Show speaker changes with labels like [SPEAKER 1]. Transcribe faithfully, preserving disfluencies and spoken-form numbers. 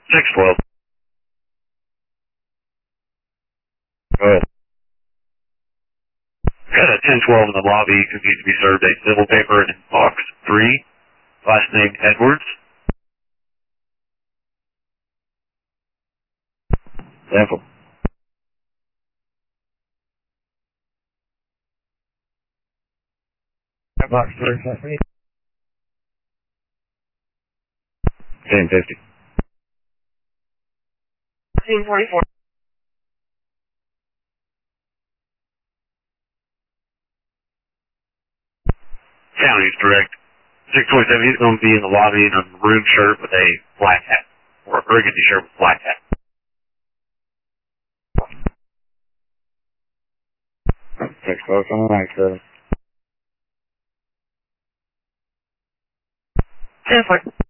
[SPEAKER 1] six twelve. Go ahead. Got a ten twelve in the lobby. Could need to be served a civil paper in box three. Last name Edwards. Sample. Box three. ten fifty.
[SPEAKER 2] Team forty-four.
[SPEAKER 1] County's direct. six twenty-seven, he's going to be in the lobby in a maroon shirt with a black hat. Or a burgundy shirt with a black hat. six twelve on the right side.
[SPEAKER 2] ten four.